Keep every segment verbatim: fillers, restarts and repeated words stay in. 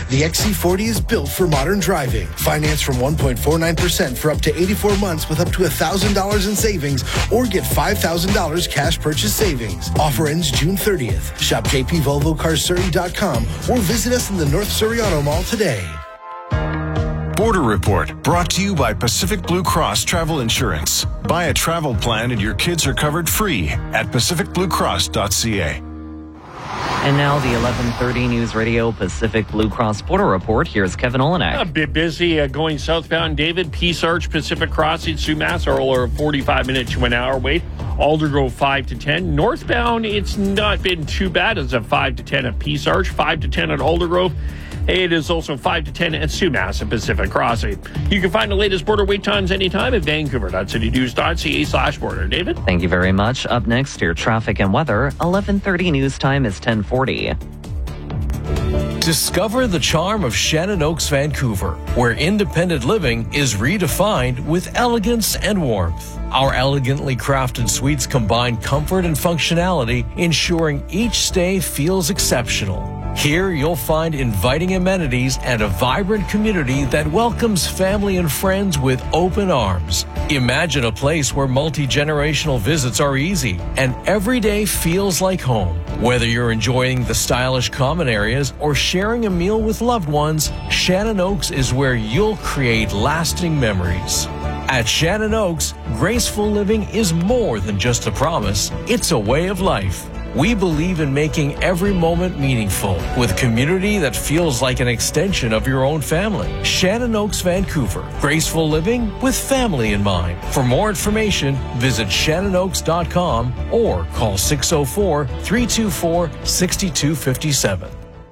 The X C forty is built for modern driving. Finance from one point four nine percent for up to eighty-four months with up to one thousand dollars in savings, or get five thousand dollars cash purchase savings. Offer ends June thirtieth. Shop j p volvo cars surrey dot com or visit us in the North Surrey Auto Mall today. Border Report, brought to you by Pacific Blue Cross Travel Insurance. Buy a travel plan and your kids are covered free at pacific blue cross dot c a. And now the eleven thirty News Radio Pacific Blue Cross Border Report. Here's Kevin Olenek. A bit busy uh, going southbound. David, Peace Arch, Pacific Crossing, Sumas are a forty-five minute to an hour wait. Aldergrove five to ten. Northbound, it's not been too bad. It's a five to ten at Peace Arch, five to ten at Aldergrove. It is also five to ten at Sumas and Pacific Crossing. You can find the latest border wait times anytime at vancouver dot city news dot c a slash border. David? Thank you very much. Up next, your traffic and weather. eleven thirty news time is ten forty. Discover the charm of Shannon Oaks, Vancouver, where independent living is redefined with elegance and warmth. Our elegantly crafted suites combine comfort and functionality, ensuring each stay feels exceptional. Here you'll find inviting amenities and a vibrant community that welcomes family and friends with open arms. Imagine a place where multi-generational visits are easy and every day feels like home. Whether you're enjoying the stylish common areas or sharing a meal with loved ones, Shannon Oaks is where you'll create lasting memories. At Shannon Oaks, graceful living is more than just a promise, it's a way of life. We believe in making every moment meaningful with community that feels like an extension of your own family. Shannon Oaks, Vancouver. Graceful living with family in mind. For more information, visit shannon oaks dot com or call six oh four, three two four, six two five seven.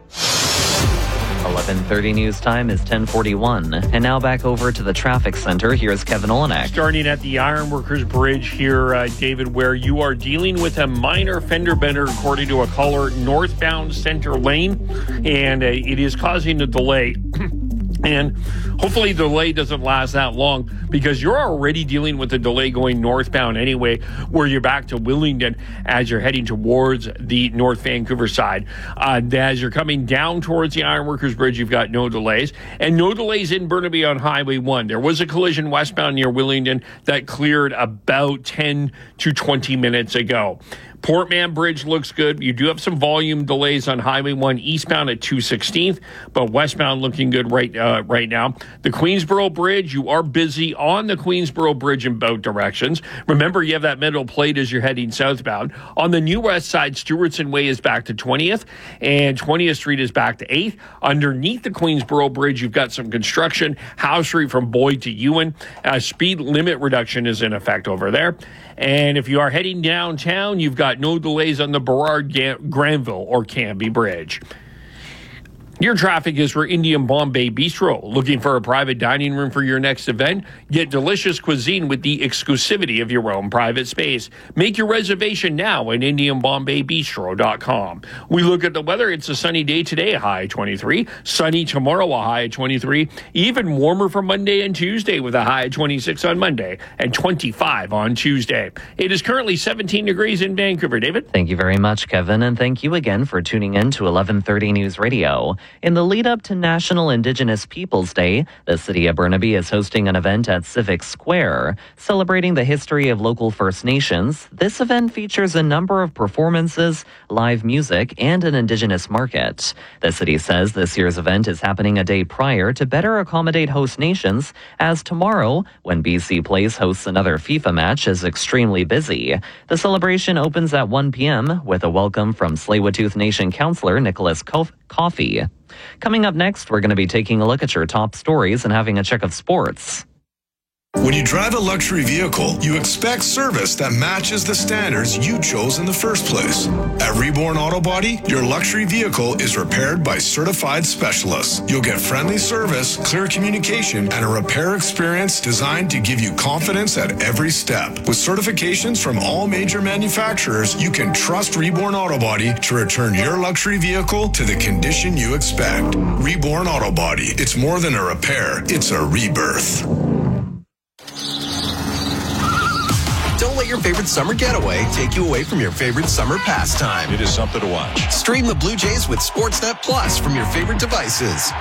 eleven thirty news time is ten forty-one. And now back over to the traffic center. Here's Kevin Olenek. Starting at the Ironworkers Bridge here, uh, David, where you are dealing with a minor fender bender according to a caller, northbound center lane, and uh, it is causing a delay. And hopefully the delay doesn't last that long, because you're already dealing with a delay going northbound anyway, where you're back to Willingdon as you're heading towards the North Vancouver side. Uh, as you're coming down towards the Ironworkers Bridge, you've got no delays. And no delays in Burnaby on Highway one. There was a collision westbound near Willingdon that cleared about ten to twenty minutes ago. Portman Bridge looks good. You do have some volume delays on Highway one eastbound at two sixteenth, but westbound looking good right uh, right now. The Queensboro Bridge, you are busy on the Queensboro Bridge in both directions. Remember, you have that middle plate as you're heading southbound. On the New West side, Stewartson Way is back to twentieth, and twentieth Street is back to eighth. Underneath the Queensboro Bridge, you've got some construction. Howe Street from Boyd to Ewan. Uh, speed limit reduction is in effect over there. And if you are heading downtown, you've got no delays on the Burrard Granville or Canby Bridge. Your traffic is for Indian Bombay Bistro. Looking for a private dining room for your next event? Get delicious cuisine with the exclusivity of your own private space. Make your reservation now at indian bombay bistro dot com. We look at the weather. It's a sunny day today, a high twenty-three. Sunny tomorrow, a high twenty-three. Even warmer for Monday and Tuesday with a high twenty-six on Monday and twenty-five on Tuesday. It is currently seventeen degrees in Vancouver. David? Thank you very much, Kevin, and thank you again for tuning in to eleven thirty News Radio. In the lead up to National Indigenous Peoples Day, the City of Burnaby is hosting an event at Civic Square, celebrating the history of local First Nations. This event features a number of performances, live music, and an Indigenous market. The city says this year's event is happening a day prior to better accommodate host nations, as tomorrow, when B C Place hosts another FIFA match, is extremely busy. The celebration opens at one p.m. with a welcome from Tsleil-Waututh Nation Councillor Nicholas Coffey. Coming up next, we're going to be taking a look at your top stories and having a check of sports. When you drive a luxury vehicle, you expect service that matches the standards you chose in the first place. At Reborn Auto Body, your luxury vehicle is repaired by certified specialists. You'll get friendly service, clear communication, and a repair experience designed to give you confidence at every step. With certifications from all major manufacturers, you can trust Reborn Auto Body to return your luxury vehicle to the condition you expect. Reborn Auto Body. It's more than a repair, it's a rebirth. Don't let your favorite summer getaway take you away from your favorite summer pastime. It is something to watch. Stream the Blue Jays with Sportsnet Plus from your favorite devices.